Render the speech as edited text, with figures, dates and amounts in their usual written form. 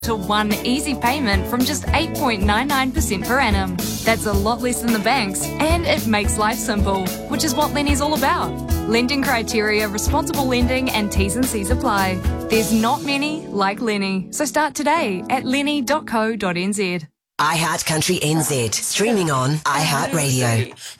to one easy payment from just 8.99% per annum. That's a lot less than the banks, and it makes life simple, which is what Lenny's all about. Lending criteria, responsible lending, and T's and C's apply. There's not many like Lenny, so start today at lenny.co.nz. iHeart Country NZ, streaming on iHeartRadio.